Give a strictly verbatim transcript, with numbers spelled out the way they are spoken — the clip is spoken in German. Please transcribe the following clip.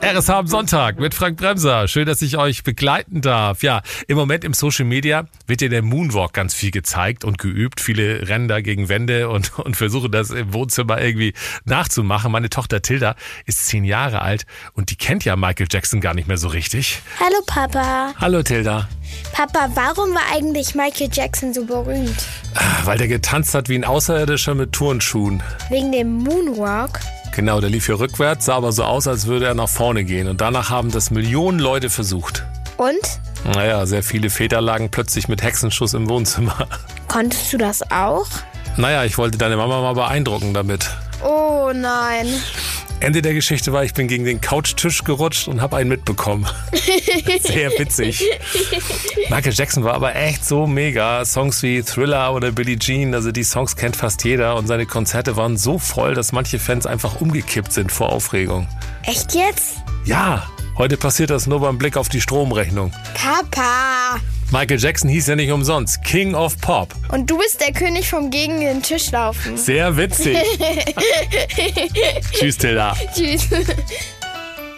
R S H am Sonntag mit Frank Bremser. Schön, dass ich euch begleiten darf. Ja, im Moment im Social Media wird ja der Moonwalk ganz viel gezeigt und geübt. Viele rennen da gegen Wände und, und versuchen das im Wohnzimmer irgendwie nachzumachen. Meine Tochter Tilda ist zehn Jahre alt und die kennt ja Michael Jackson gar nicht mehr so richtig. Hallo Papa. Hallo Tilda. Papa, warum war eigentlich Michael Jackson so berühmt? Weil der getanzt hat wie ein Außerirdischer mit Turnschuhen. Wegen dem Moonwalk? Genau, der lief hier rückwärts, sah aber so aus, als würde er nach vorne gehen. Und danach haben das Millionen Leute versucht. Und? Naja, sehr viele Väter lagen plötzlich mit Hexenschuss im Wohnzimmer. Konntest du das auch? Naja, ich wollte deine Mama mal beeindrucken damit. Oh nein. Ende der Geschichte war, ich bin gegen den Couchtisch gerutscht und habe einen mitbekommen. Sehr witzig. Michael Jackson war aber echt so mega. Songs wie Thriller oder Billie Jean, also die Songs kennt fast jeder. Und seine Konzerte waren so voll, dass manche Fans einfach umgekippt sind vor Aufregung. Echt jetzt? Ja, heute passiert das nur beim Blick auf die Stromrechnung. Papa. Michael Jackson hieß ja nicht umsonst King of Pop. Und du bist der König vom gegen den Tisch laufen. Sehr witzig. Tschüss, Tilda. Tschüss.